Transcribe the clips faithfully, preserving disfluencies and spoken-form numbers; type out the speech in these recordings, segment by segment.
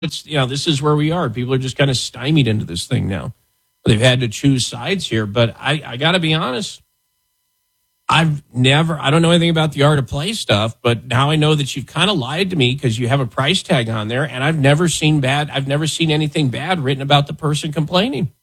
it's, you know, this is where we are. People are just kind of stymied into this thing now. They've had to choose sides here, but I, I got to be honest. I've never, I don't know anything about the art of play stuff, but now I know that you've kind of lied to me because you have a price tag on there, and I've never seen bad, I've never seen anything bad written about the person complaining.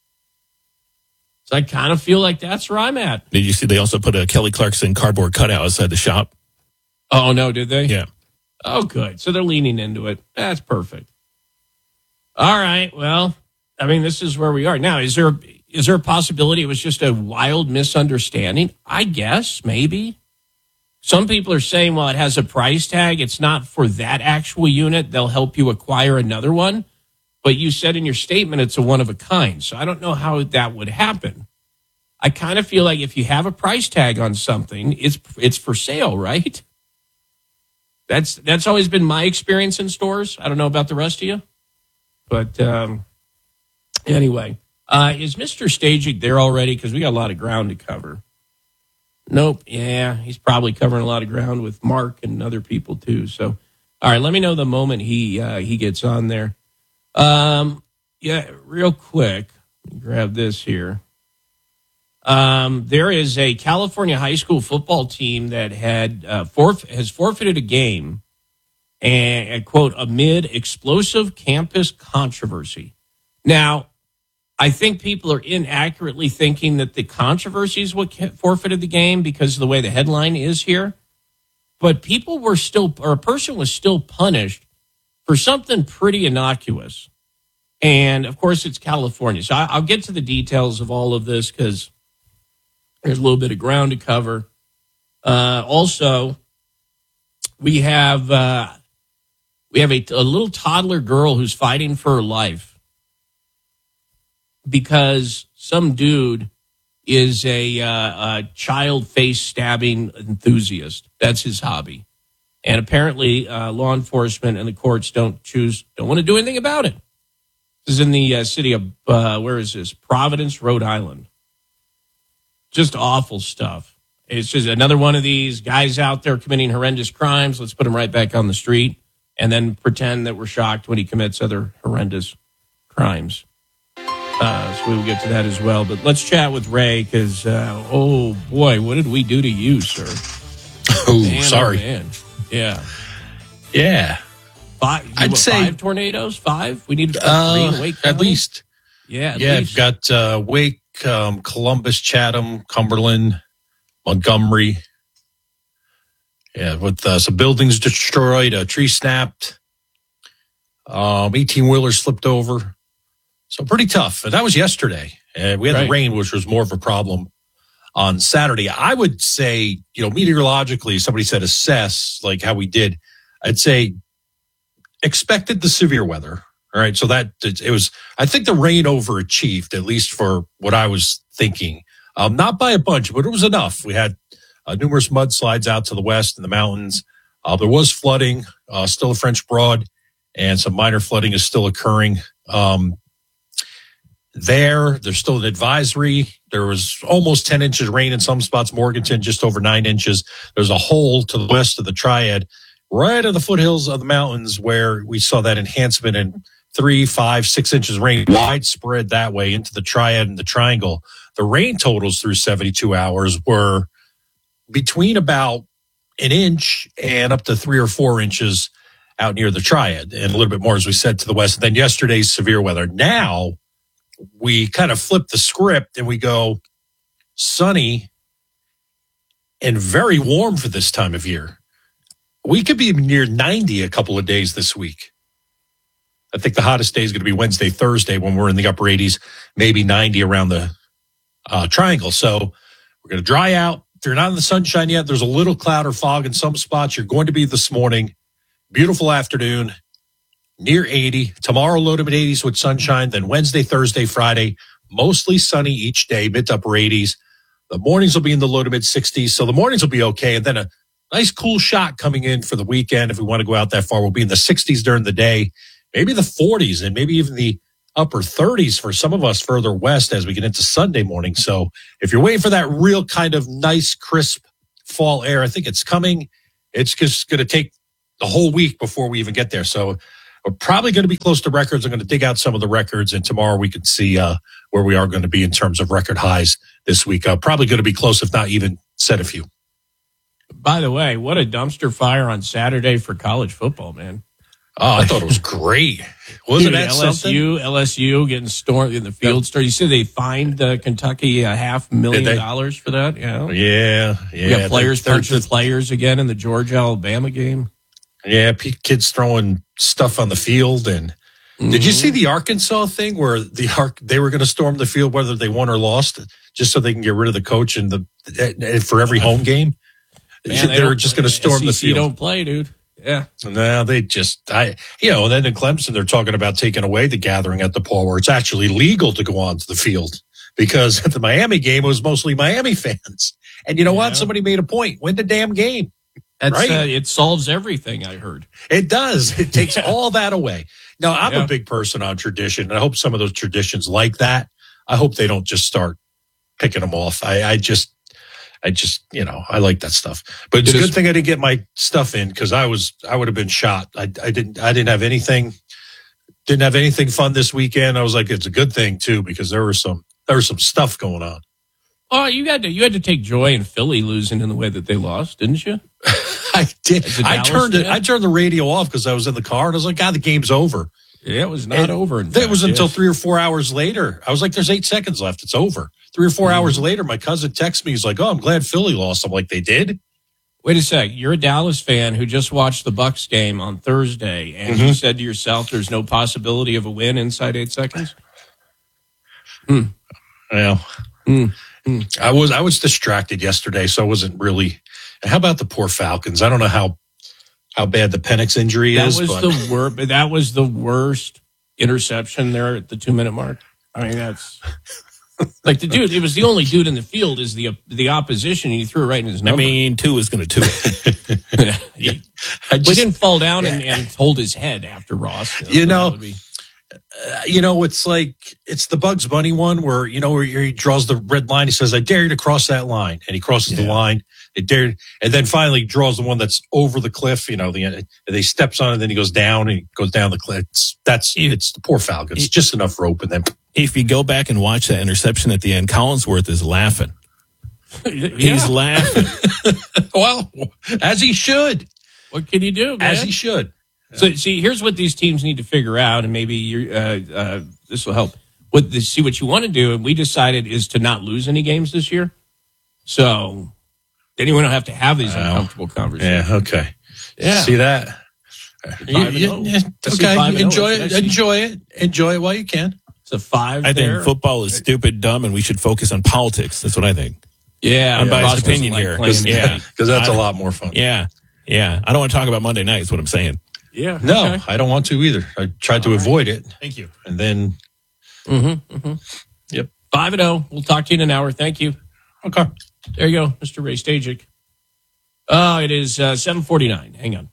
So I kind of feel like that's where I'm at. Did you see they also put a Kelly Clarkson cardboard cutout outside the shop? Oh, no, did they? Yeah. Oh, good. So they're leaning into it. That's perfect. All right. Well, I mean, this is where we are. Now, is there is there a possibility it was just a wild misunderstanding? I guess, maybe. Some people are saying, well, it has a price tag. It's not for that actual unit. They'll help you acquire another one. But you said in your statement it's a one of a kind. So I don't know how that would happen. I kind of feel like if you have a price tag on something, it's it's for sale, right? That's that's always been my experience in stores. I don't know about the rest of you. But um, anyway, uh, is Mister Staging there already? Because we got a lot of ground to cover. Nope. Yeah, he's probably covering a lot of ground with Mark and other people too. So, all right, let me know the moment he uh, he gets on there. Um, yeah, real quick, let me grab this here. Um, there is a California high school football team that had uh, forf- has forfeited a game, and, and quote, amid explosive campus controversy. Now, I think people are inaccurately thinking that the controversy is what forfeited the game because of the way the headline is here. But people were still, or a person was still punished for something pretty innocuous. And, of course, it's California. So I, I'll get to the details of all of this because there's a little bit of ground to cover. Uh, also, we have uh, we have a, a little toddler girl who's fighting for her life because some dude is a, uh, a child face stabbing enthusiast. That's his hobby, and apparently, uh, law enforcement and the courts don't choose don't want to do anything about it. This is in the uh, city of uh, where is this? Providence, Rhode Island. Just awful stuff. It's just another one of these guys out there committing horrendous crimes. Let's put him right back on the street and then pretend that we're shocked when he commits other horrendous crimes. Uh, so we will get to that as well. But let's chat with Ray because, uh, oh, boy, what did we do to you, sir? Oh, man, sorry. Oh, man. Yeah. Yeah. Five, I'd what, say five tornadoes? Five? We need to uh, three in Wake County? At least. Yeah, at yeah, least. I've got uh, Wake, um, Columbus, Chatham, Cumberland, Montgomery. Yeah, with uh, some buildings destroyed, a tree snapped, um, eighteen-wheelers flipped over. So pretty tough. And that was yesterday. Uh, we had Right. the rain, which was more of a problem on Saturday. I would say, you know, meteorologically, somebody said assess, like how we did. I'd say expected the severe weather. All right. So that it was, I think the rain overachieved, at least for what I was thinking. Um, not by a bunch, but it was enough. We had uh, numerous mudslides out to the west in the mountains. Uh, there was flooding, uh, still a French Broad, and some minor flooding is still occurring. Um, there, there's still an advisory. There was almost ten inches of rain in some spots. Morganton, just over nine inches. There's a hole to the west of the Triad, right at the foothills of the mountains where we saw that enhancement in three, five, six inches of rain, widespread that way into the Triad and the Triangle. The rain totals through seventy-two hours were between about an inch and up to three or four inches out near the Triad, and a little bit more, as we said, to the west. And then yesterday's severe weather. Now we kind of flip the script and we go sunny and very warm for this time of year. We could be near ninety a couple of days this week. I think the hottest day is going to be Wednesday, Thursday, when we're in the upper eighties, maybe ninety around the uh, Triangle. So we're going to dry out. If you're not in the sunshine yet, there's a little cloud or fog in some spots. You're going to be this morning. Beautiful afternoon, near eighty. Tomorrow, low to mid eighties with sunshine. Then Wednesday, Thursday, Friday, mostly sunny each day, mid to upper eighties. The mornings will be in the low to mid sixties. So the mornings will be okay. And then a nice cool shot coming in for the weekend. If we want to go out that far, we'll be in the sixties during the day, maybe the forties, and maybe even the upper thirties for some of us further west as we get into Sunday morning. So if you're waiting for that real kind of nice, crisp fall air, I think it's coming. It's just going to take the whole week before we even get there. So We're probably going to be close to records. I'm going to dig out some of the records, and tomorrow we can see uh, where we are going to be in terms of record highs this week. Uh, probably going to be close, if not even set a few. By the way, what a dumpster fire on Saturday for college football, man. Oh, I thought it was great. Wasn't Dude, that L S U, something? L S U getting stormed in the field store. You said they fined uh, Kentucky a half million Did they? dollars for that? Yeah. Yeah, yeah. We got players They're- punching they're- players again in the Georgia-Alabama game. Yeah, p- kids throwing stuff on the field. And did you see the Arkansas thing where the Ark they were going to storm the field whether they won or lost, just so they can get rid of the coach and the and for every home game? Man, they, were just going to storm the S E C field. don't play, dude. Yeah. No, they just, I, you know, and then in Clemson, they're talking about taking away the gathering at the Paul, where it's actually legal to go onto the field, because at the Miami game, it was mostly Miami fans. And you know Yeah. what? Somebody made a point. Win the damn game. That's, Right. uh, it solves everything, I heard. It does. It takes all that away. Now, I'm Yeah. a big person on tradition, and I hope some of those traditions like that, I hope they don't just start picking them off. I, I just, I just, you know, I like that stuff. But it's It a is- good thing I didn't get my stuff in, because I was, I would have been shot. I, I didn't, I didn't have anything, didn't have anything fun this weekend. I was like, it's a good thing too, because there was some, there was some stuff going on. Oh, you had to you had to take joy in Philly losing in the way that they lost, didn't you? I did. As a I Dallas turned it. fan? I turned the radio off because I was in the car, and I was like, God, the game's over. Yeah, it was not And over. in It fact, was until yes. three or four hours later. I was like, there's eight seconds left. It's over. Three or 4 Mm-hmm. hours later, my cousin texts me. He's like, oh, I'm glad Philly lost. I'm like, they did? Wait a sec. You're a Dallas fan who just watched the Bucks game on Thursday, and Mm-hmm. you said to yourself, "There's no possibility of a win inside eight seconds." Well, Mm. I was I was distracted yesterday, so I wasn't really. How about the poor Falcons? I don't know how how bad the Penix injury That is. was but the worst. That was the worst interception there at the two minute mark. I mean, that's like the dude. It was the only dude in the field is the the opposition, and he threw it right in his I number. mean, two is going to two it. he, I he just, didn't fall down and, and hold his head after Ross. You know, That would be- uh, you know, it's like it's the Bugs Bunny one where you know where he draws the red line. He says, "I dare you to cross that line," and he crosses the Yeah. line. It dared, and then finally draws the one that's over the cliff. You know, the and he steps on it, then he goes down, and he goes down the cliff. It's, that's it's the poor Falcons. It's just enough rope, and then If you go back and watch that interception at the end, Collinsworth is laughing. He's Yeah. laughing. well, as he should, What can you do, man? as he should. So, see, here's what these teams need to figure out, and maybe you're, uh, uh, this will help. What the, see what you want to do, and we decided is to not lose any games this year. So then you won't have to have these Wow. uncomfortable conversations. Yeah. Okay. Yeah. See that? Five You- and you- oh. yeah, I see five okay. and oh. Enjoy Did I it. see- Enjoy it. Enjoy it while you can. It's a five. I think there. football is stupid, dumb, and we should focus on politics. That's what I think. Yeah, Unbiased Ross doesn't opinion like here. playing the Yeah. game. Because that's a I- lot more fun. Yeah. Yeah. I don't want to talk about Monday night, is what I'm saying. Yeah. No, okay. I don't want to either. I tried to avoid it, Thank you. and then Mm-hmm, mm-hmm. Yep. Five and oh. We'll talk to you in an hour. Thank you. okay. There you go, Mister Ray Stajic. Oh, it is uh, seven forty-nine. Hang on.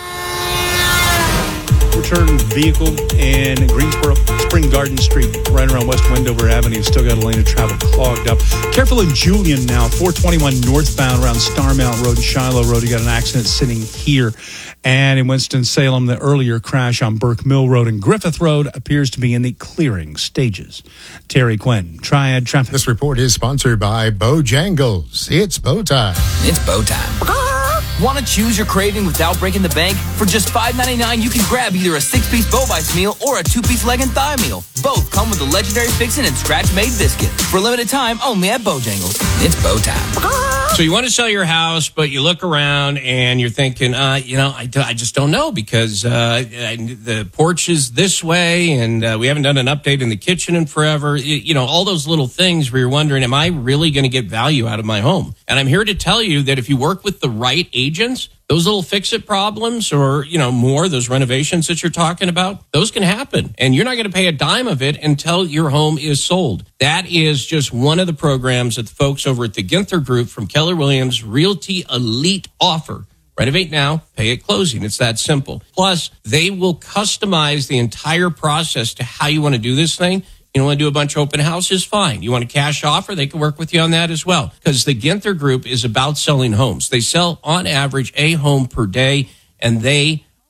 Return vehicle in Greensboro, Spring Garden Street, right around West Wendover Avenue. Still got a lane of travel clogged up. Careful in Julian now, four twenty-one northbound around Star Mountain Road and Shiloh Road. You got an accident sitting here. And in Winston-Salem, the earlier crash on Burke Mill Road and Griffith Road appears to be in the clearing stages. Terry Quinn, Triad Traffic. This report is sponsored by Bojangles. It's bow time. It's bow time. Want to choose your craving without breaking the bank? For just five ninety-nine, you can grab either a six-piece Bobice meal or a two-piece leg and thigh meal. Both come with a legendary fixin' and scratch-made biscuit. For a limited time, only at Bojangles. It's bow time. So you want to sell your house, but you look around and you're thinking, uh, you know, I, do- I just don't know because uh, I, the porch is this way and uh, we haven't done an update in the kitchen in forever. You, you know, all those little things where you're wondering, am I really going to get value out of my home? And I'm here to tell you that if you work with the right agents, those little fix-it problems or, you know, more, those renovations that you're talking about, those can happen. And you're not going to pay a dime of it until your home is sold. That is just one of the programs that the folks over at the Ginther Group from Keller Williams Realty Elite offer. Renovate now, pay at closing. It's that simple. Plus, they will customize the entire process to how you want to do this thing. You don't want to do a bunch of open houses? Fine. You want a cash offer? They can work with you on that as well. Because the Ginther Group is about selling homes. They sell, on average, a home per day, and they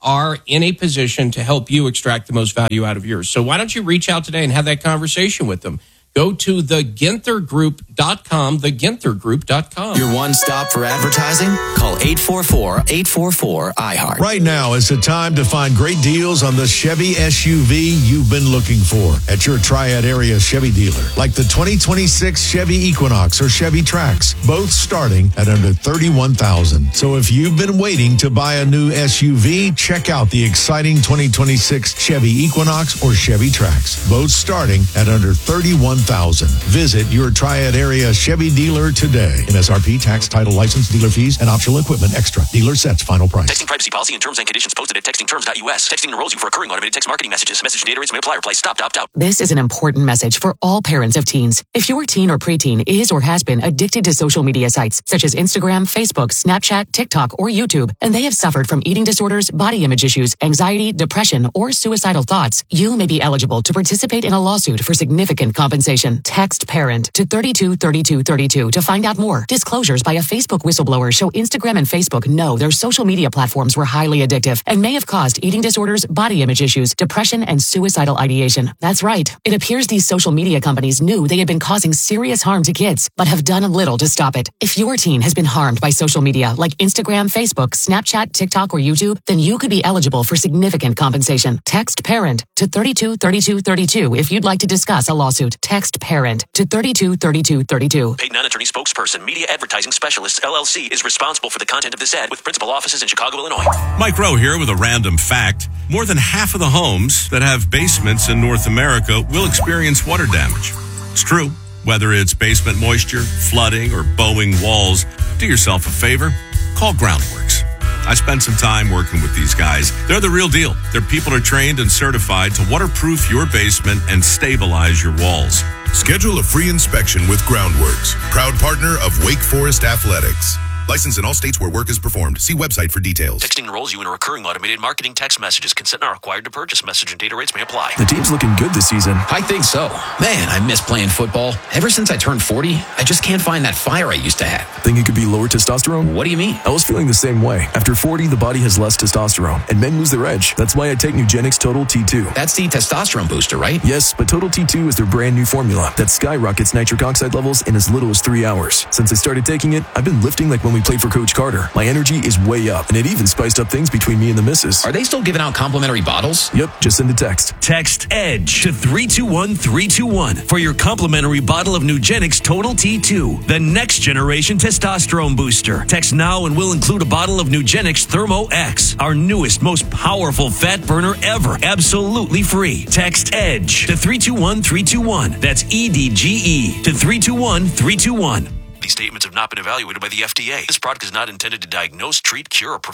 are in a position to help you extract the most value out of yours. So why don't you reach out today and have that conversation with them? Go to the ginther group dot com, the ginther group dot com. Your one stop for advertising? Call eight four four, eight four four, I heart. Right now is the time to find great deals on the Chevy S U V you've been looking for at your Triad area Chevy dealer. Like the twenty twenty-six Chevy Equinox or Chevy Trax, both starting at under thirty-one thousand dollars. So if you've been waiting to buy a new S U V, check out the exciting twenty twenty-six Chevy Equinox or Chevy Trax, both starting at under thirty-one thousand dollars. Visit your Triad area Chevy dealer today. M S R P, tax, title, license, dealer fees, and optional equipment extra. Dealer sets final price. Texting privacy policy and terms and conditions posted at texting terms dot U S. Texting enrolls you for recurring automated text marketing messages. Message and data rates may apply. Reply stop to opt out. This is an important message for all parents of teens. If your teen or preteen is or has been addicted to social media sites such as Instagram, Facebook, Snapchat, TikTok, or YouTube, and they have suffered from eating disorders, body image issues, anxiety, depression, or suicidal thoughts, you may be eligible to participate in a lawsuit for significant compensation. Text PARENT to thirty-two thirty-two thirty-two to find out more. Disclosures by a Facebook whistleblower show Instagram and Facebook know their social media platforms were highly addictive and may have caused eating disorders, body image issues, depression, and suicidal ideation. That's right. It appears these social media companies knew they had been causing serious harm to kids, but have done little to stop it. If your teen has been harmed by social media like Instagram, Facebook, Snapchat, TikTok, or YouTube, then you could be eligible for significant compensation. Text PARENT to thirty-two thirty-two thirty-two if you'd like to discuss a lawsuit. Text PARENT to thirty-two thirty-two thirty-two. Paid non-attorney spokesperson, Media Advertising Specialists, L L C, is responsible for the content of this ad with principal offices in Chicago, Illinois. Mike Rowe here with a random fact. More than half of the homes that have basements in North America will experience water damage. It's true. Whether it's basement moisture, flooding, or bowing walls, do yourself a favor. Call Groundworks. I spent some time working with these guys. They're the real deal. Their people are trained and certified to waterproof your basement and stabilize your walls. Schedule a free inspection with Groundworks, proud partner of Wake Forest Athletics. Licensed in all states where work is performed. See website for details. Texting enrolls you in a recurring automated marketing text messages. Consent not required to purchase. Message and data rates may apply. The team's looking good this season. I think so. Man, I miss playing football. Ever since I turned forty, I just can't find that fire I used to have. Think it could be lower testosterone? What do you mean? I was feeling the same way. After forty, the body has less testosterone, and men lose their edge. That's why I take Nugenix Total T two. That's the testosterone booster, right? Yes, but Total T two is their brand new formula that skyrockets nitric oxide levels in as little as three hours. Since I started taking it, I've been lifting like when we played for Coach Carter. My energy is way up, and it even spiced up things between me and the missus. Are they still giving out complimentary bottles? Yep, just send a text. Text EDGE to three two one three two one for your complimentary bottle of Nugenix Total T two, the next generation testosterone booster. Text now and we'll include a bottle of Nugenix Thermo X, our newest, most powerful fat burner ever, absolutely free. Text EDGE to three two one three two one. That's E D G E to three two one three two one. These statements have not been evaluated by the F D A. This product is not intended to diagnose, treat, cure, or prevent